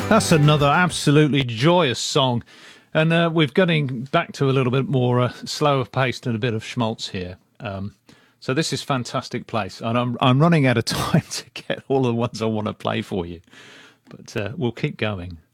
That's another absolutely joyous song. And we're getting back to a little bit more slower paced and a bit of schmaltz here. So this is Fantastic Place. And I'm running out of time to get all the ones I want to play for you. But we'll keep going.